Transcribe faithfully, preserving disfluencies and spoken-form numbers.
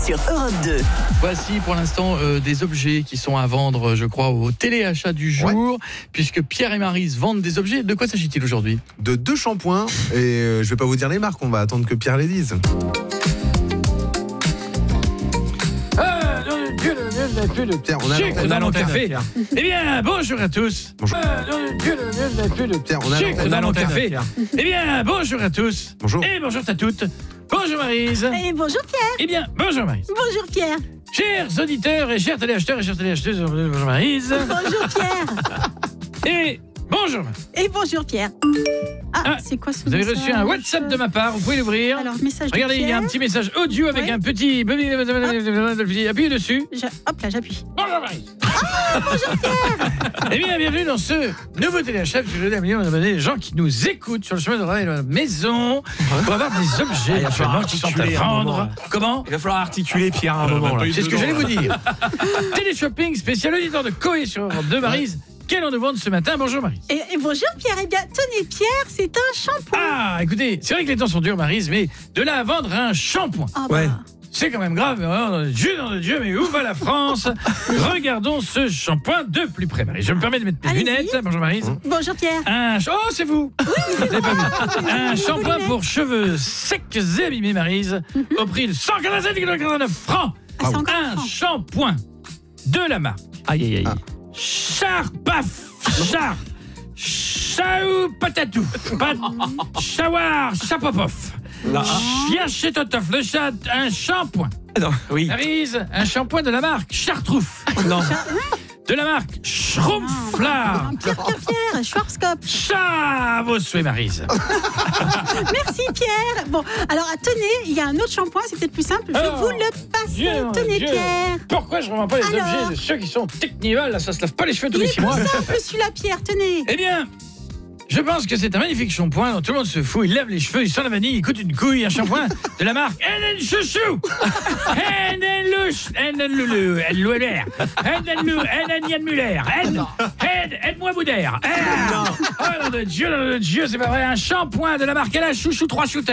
sur Europe deux. Voici pour l'instant euh, des objets qui sont à vendre, je crois, au téléachat du jour, ouais. Puisque Pierre et Maryse vendent des objets. De quoi s'agit-il aujourd'hui ? De deux shampoings, et euh, je vais pas vous dire les marques, on va attendre que Pierre les dise. Pierre, on a, on a l'encafé. Eh bien, bonjour à tous. Bonjour. Pierre, on a, on a l'encafé. Eh bien, bonjour à tous. Bonjour. Et bonjour à toutes. Bonjour Maryse. Et bonjour Pierre. Eh bien, bonjour Maryse. Bonjour Pierre. Chers auditeurs et chers téléacheteurs et chères téléacheteuses, bonjour Maryse. Bonjour Pierre. Et bonjour. Et bonjour Pierre. Ah, ah c'est quoi ce Vous avez message ? reçu un WhatsApp de ma part, vous pouvez l'ouvrir. Alors, message de Regardez, Pierre. il y a un petit message audio avec ouais. un petit... Appuyez dessus. Je... Hop là, j'appuie. Bonjour Maryse. Ah, bonjour Pierre. Eh bien, bienvenue dans ce nouveau téléachat. Je veux dire, on a des gens qui nous écoutent sur le chemin de la maison pour avoir des objets ah, actuellement qui sont à vendre. Comment ? Il va falloir articuler Pierre à un euh, moment. Là. C'est ce que j'allais vous dire. Téléshopping spécial auditeur de Coé sur Europe deux, Maryse. Quelle en nous vendre ce matin ? Bonjour Maryse. Et, et bonjour Pierre. Eh bien, tenez Pierre, c'est un shampoing. Ah, écoutez, c'est vrai que les temps sont durs, Maryse, mais de là à vendre un shampoing. Ah, bah. Ouais. C'est quand même grave, oh, Dieu dans le Dieu, mais où va la France ? Regardons ce shampoing de plus près, Maryse. Je me permets de mettre mes Allez-y. lunettes. Bonjour Maryse. Bonjour Pierre. Un oh, c'est vous. Oui, Vous pas vu. Un shampoing pour cheveux secs et abîmés, Maryse, mm-hmm. au prix de cent quarante-sept virgule quatre-vingt-neuf francs. Ah, un francs. Shampoing de la marque. Aïe aïe aïe. Ah. Charpaf. Char. Chaou patatou. Pat. Chawar. Chapopof. Chien chez Totof. Le chat. Un shampoing. Non, oui. Maryse, un shampoing de la marque Chartrouf. Non. De la marque Schrumpflar. Pierre, Pierre, Pierre, Schwarzkopf. Chat, vos souhaits, Maryse. Merci Pierre. Bon, alors tenez, il y a un autre shampoing, c'est peut-être plus simple. Je oh, vous le passe. Dieu, tenez Dieu. Pierre. Pourquoi je ne revends pas les alors, objets de ceux qui sont technivales, là, ça se lave pas les cheveux tous il les est six plus mois. simple celui-là Pierre, tenez. Eh bien, je pense que c'est un magnifique shampoing dont tout le monde se fout. Il lave les cheveux, il sent la vanille, il coûte une couille. Un shampoing de la marque Enen Chouchou. Enen Louch. Enen Loulou. Enen Louler. Enen Lou. Enen Yann Muller. Aide-moi Boudère. Oh, nom de Dieu, nom de Dieu, c'est pas vrai. Un shampoing de la marque Enen Chouchou trois shooters.